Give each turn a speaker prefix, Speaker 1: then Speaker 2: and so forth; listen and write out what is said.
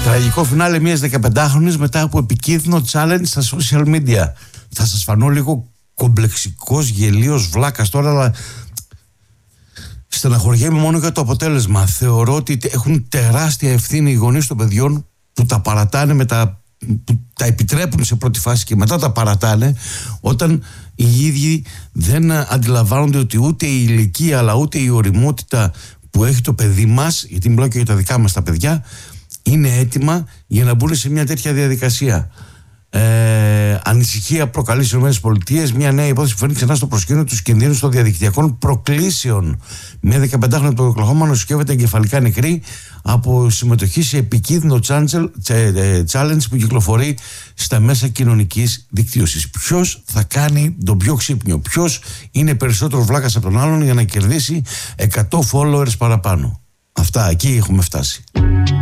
Speaker 1: Τραγικό φινάλε μιας 15χρονης μετά από επικίνδυνο challenge στα social media. Θα σας φανώ λίγο κομπλεξικός, γελίος, βλάκας τώρα, αλλά στεναχωριέμαι μόνο για το αποτέλεσμα. Θεωρώ ότι έχουν τεράστια ευθύνη οι γονείς των παιδιών που τα παρατάνε που τα επιτρέπουν σε πρώτη φάση και μετά τα παρατάνε, όταν οι ίδιοι δεν αντιλαμβάνονται ότι ούτε η ηλικία αλλά ούτε η ωριμότητα που έχει το παιδί μας, γιατί μιλάω και για τα δικά μας τα παιδιά, είναι έτοιμα για να μπουν σε μια τέτοια διαδικασία. Ανησυχία προκαλεί στις ΗΠΑ μια νέα υπόθεση που φέρνει ξανά στο προσκήνιο τους κινδύνους των διαδικτυακών προκλήσεων. Μια 15χρονη από το Οκλαχώμα νοσοκεύεται εγκεφαλικά νεκρή από συμμετοχή σε επικίνδυνο challenge που κυκλοφορεί στα μέσα κοινωνικής δικτύωσης. Ποιος θα κάνει τον πιο ξύπνιο, ποιος είναι περισσότερο βλάκας από τον άλλον για να κερδίσει 100 followers παραπάνω. Αυτά, εκεί έχουμε φτάσει.